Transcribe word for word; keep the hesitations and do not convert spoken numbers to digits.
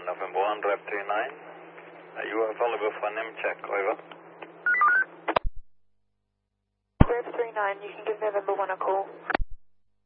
November one, drive three nine. Uh, you are available for an M check, over. Drive three nine, you can give November one a call.